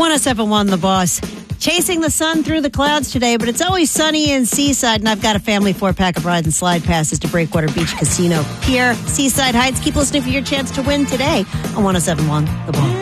1071 The Boss. Chasing the sun through the clouds today, but it's always sunny in Seaside, and I've got a family 4-pack of ride and slide passes to Breakwater Beach Casino Pier, Seaside Heights. Keep listening for your chance to win today on 1071 The Boss.